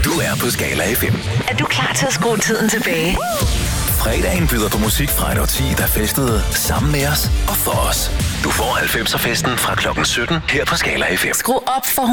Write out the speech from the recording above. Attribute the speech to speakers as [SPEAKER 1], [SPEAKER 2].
[SPEAKER 1] Du er på Skala FM.
[SPEAKER 2] Er du klar til at skrue tiden tilbage?
[SPEAKER 1] Fredagen byder på musik fra et årti, der festede sammen med os og for os. Du får 90'er festen fra klokken 17 her på Skala FM.
[SPEAKER 2] Skru op for